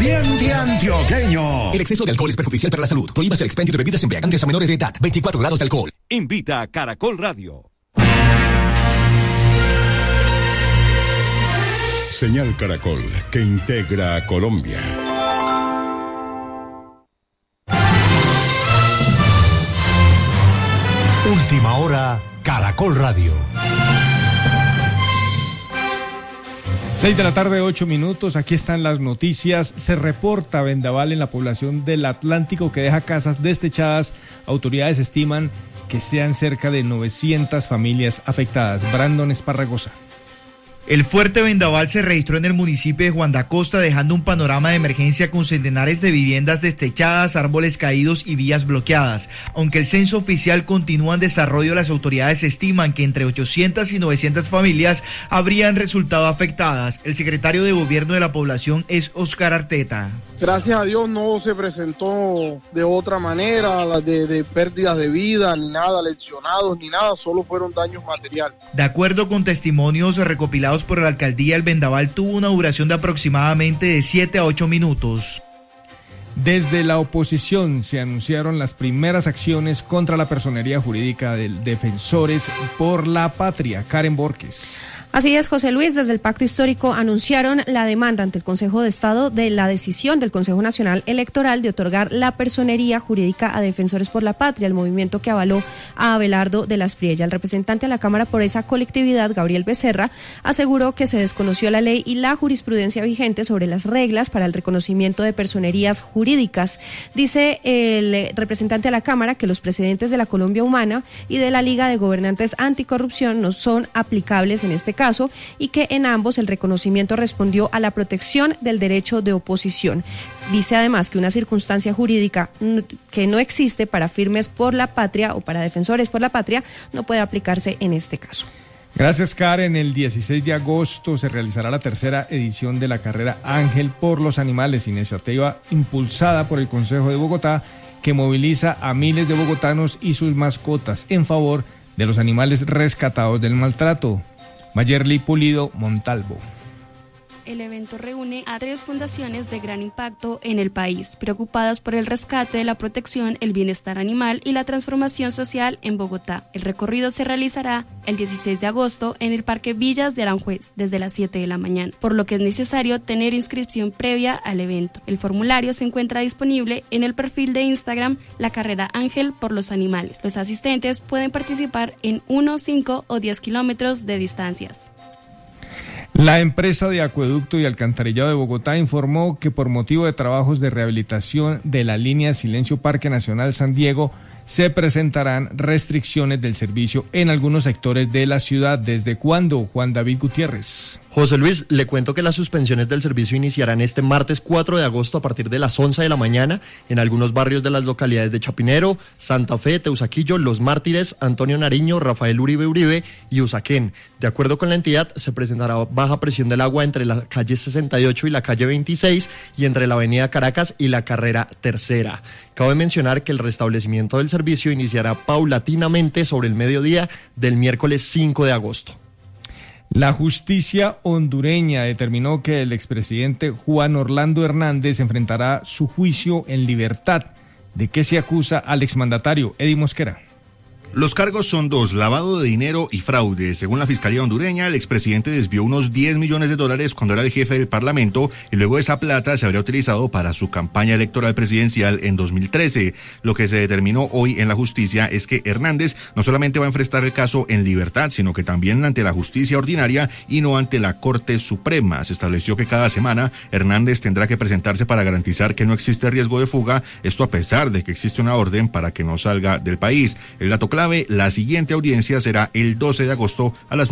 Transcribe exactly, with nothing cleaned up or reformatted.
Aguardiente Antioqueño. El exceso de alcohol es perjudicial para la salud. Prohíbas el expendio de bebidas embriagantes a menores de edad. veinticuatro grados de alcohol. Invita a Caracol Radio. Señal Caracol, que integra a Colombia. Última hora, Caracol Radio. Seis de la tarde, ocho minutos. Aquí están las noticias. Se reporta vendaval en la población del Atlántico que deja casas destechadas. Autoridades estiman que sean cerca de novecientas familias afectadas. Brandon Esparragosa. El fuerte vendaval se registró en el municipio de Juan de Acosta, dejando un panorama de emergencia con centenares de viviendas destechadas, árboles caídos y vías bloqueadas. Aunque el censo oficial continúa en desarrollo, las autoridades estiman que entre ochocientas y novecientas familias habrían resultado afectadas. El secretario de Gobierno de la población es Oscar Arteta. Gracias a Dios no se presentó de otra manera, de, de pérdidas de vida, ni nada, lesionados, ni nada, solo fueron daños materiales. De acuerdo con testimonios recopilados por la alcaldía, el vendaval tuvo una duración de aproximadamente de siete a ocho minutos. Desde la oposición se anunciaron las primeras acciones contra la personería jurídica de Defensores por la Patria. Karen Borges. Así es, José Luis, desde el Pacto Histórico anunciaron la demanda ante el Consejo de Estado de la decisión del Consejo Nacional Electoral de otorgar la personería jurídica a Defensores por la Patria, el movimiento que avaló a Abelardo de las Priella. El representante a la Cámara por esa colectividad, Gabriel Becerra, aseguró que se desconoció la ley y la jurisprudencia vigente sobre las reglas para el reconocimiento de personerías jurídicas. Dice el representante a la Cámara que los precedentes de la Colombia Humana y de la Liga de Gobernantes Anticorrupción no son aplicables en este caso. caso y que en ambos el reconocimiento respondió a la protección del derecho de oposición. Dice además que una circunstancia jurídica que no existe para firmes por la patria o para defensores por la patria no puede aplicarse en este caso. Gracias, Karen. El dieciséis de agosto se realizará la tercera edición de la carrera Ángel por los Animales, iniciativa impulsada por el Consejo de Bogotá que moviliza a miles de bogotanos y sus mascotas en favor de los animales rescatados del maltrato. Mayerly Pulido Montalvo. El evento reúne a tres fundaciones de gran impacto en el país, preocupadas por el rescate, la protección, el bienestar animal y la transformación social en Bogotá. El recorrido se realizará el dieciséis de agosto en el Parque Villas de Aranjuez desde las siete de la mañana, por lo que es necesario tener inscripción previa al evento. El formulario se encuentra disponible en el perfil de Instagram La Carrera Ángel por los Animales. Los asistentes pueden participar en uno, cinco o diez kilómetros de distancias. La empresa de acueducto y alcantarillado de Bogotá informó que por motivo de trabajos de rehabilitación de la línea Silencio Parque Nacional San Diego, se presentarán restricciones del servicio en algunos sectores de la ciudad. ¿Desde cuándo, Juan David Gutiérrez? José Luis, le cuento que las suspensiones del servicio iniciarán este martes cuatro de agosto a partir de las once de la mañana en algunos barrios de las localidades de Chapinero, Santa Fe, Teusaquillo, Los Mártires, Antonio Nariño, Rafael Uribe Uribe y Usaquén. De acuerdo con la entidad, se presentará baja presión del agua entre la calle sesenta y ocho y la calle veintiséis y entre la avenida Caracas y la carrera Tercera. Cabe mencionar que el restablecimiento del servicio iniciará paulatinamente sobre el mediodía del miércoles cinco de agosto. La justicia hondureña determinó que el expresidente Juan Orlando Hernández enfrentará su juicio en libertad. ¿De qué se acusa al exmandatario? Eddie Mosquera. Los cargos son dos, lavado de dinero y fraude. Según la Fiscalía hondureña, el expresidente desvió unos diez millones de dólares cuando era el jefe del Parlamento y luego esa plata se habría utilizado para su campaña electoral presidencial en dos mil trece. Lo que se determinó hoy en la justicia es que Hernández no solamente va a enfrentar el caso en libertad, sino que también ante la justicia ordinaria y no ante la Corte Suprema. Se estableció que cada semana Hernández tendrá que presentarse para garantizar que no existe riesgo de fuga, esto a pesar de que existe una orden para que no salga del país. El dato clave, la siguiente audiencia será el doce de agosto a las